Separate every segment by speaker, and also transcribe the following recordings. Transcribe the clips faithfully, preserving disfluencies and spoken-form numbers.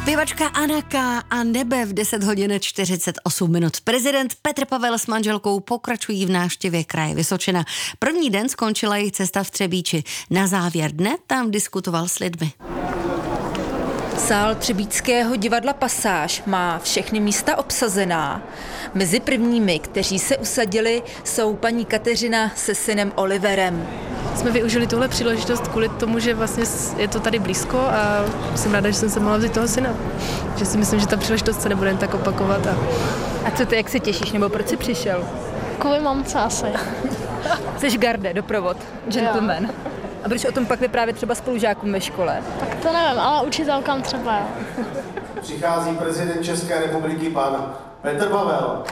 Speaker 1: Zpěvačka Anaka a nebe v deset hodin čtyřicet osm minut. Prezident Petr Pavel s manželkou pokračují v návštěvě kraje Vysočina. První den skončila jejich cesta v Třebíči. Na závěr dne tam diskutoval s lidmi.
Speaker 2: Sál třebíčského divadla Pasáž má všechny místa obsazená. Mezi prvními, kteří se usadili, jsou paní Kateřina se synem Oliverem.
Speaker 3: Jsme využili tuhle příležitost kvůli tomu, že vlastně je to tady blízko a jsem ráda, že jsem se mohla vzít toho syna. Že si myslím, že ta příležitost se nebude jen tak opakovat. A,
Speaker 2: a co ty, jak se těšíš, nebo proč jsi přišel?
Speaker 3: Kvůli mamce asi.
Speaker 2: Jsi garde, doprovod, gentleman. Jo. A budeš o tom pak vyprávět třeba spolužákům ve škole?
Speaker 3: Tak to nevím, ale učitelkám třeba.
Speaker 4: Přichází prezident České republiky pan Petr Pavel.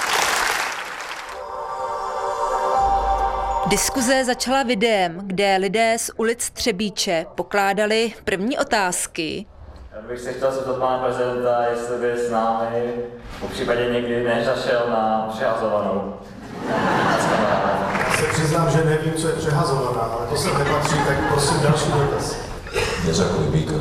Speaker 2: Diskuze začala videem, kde lidé z ulic Třebíče pokládali první otázky.
Speaker 5: Já bych se chtěl zeptat pana prezidenta, jestli by s námi po případě někdy nezašel na přehazovanou.
Speaker 4: Já se přiznám, že nevím, co je přehazovaná, ale to se nepatří, tak prosím další dotaz.
Speaker 6: Něco jako vybíka.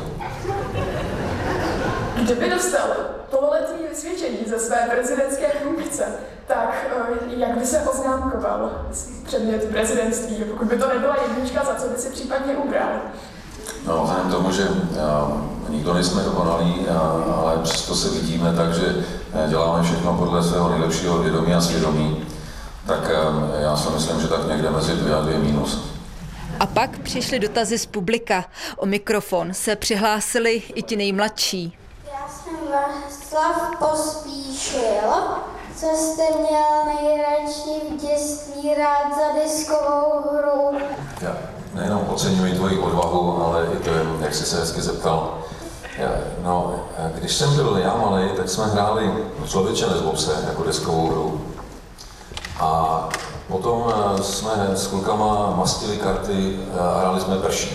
Speaker 7: Kdyby dostal pololetní vysvědčení ze své prezidentské funkce, tak jak by se oznámkoval předmět prezidentství, pokud by to nebyla jednička, za co by si případně ubral?
Speaker 6: No, vzhledem k tomu, že a, nikdo nejsme dokonalí, a, ale přesto se vidíme tak, že děláme všechno podle svého nejlepšího vědomí a svědomí, tak a, já si myslím, že tak někde mezi dvě a dvě mínus.
Speaker 2: A pak přišly dotazy z publika. O mikrofon se přihlásili i ti nejmladší.
Speaker 8: Já jsem Václav Pospíšil. Co jste měl nejradši v dětství rád za diskovou hru?
Speaker 6: Já nejenom oceňuji tvoji odvahu, ale i to, jak jsi se hezky zeptal. Já, no, když jsem byl já malej, tak jsme hráli Člověče nezlob se jako deskovou hru. A potom jsme s klukama mastili karty a hráli jsme prší.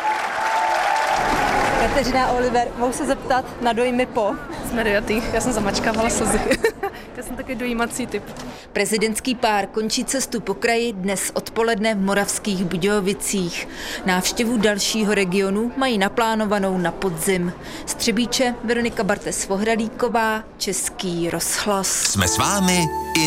Speaker 2: Kateřina a Oliver, mohu se zeptat na dojmy po?
Speaker 3: Jsme dojatý, já jsem zamačkávala slzy. Já jsem taky dojímací typ.
Speaker 2: Prezidentský pár končí cestu po kraji dnes odpoledne v Moravských Budějovicích. Návštěvu dalšího regionu mají naplánovanou na podzim. Z Třebíče Veronika Bartes-Vohralíková, Český rozhlas.
Speaker 9: Jsme s vámi i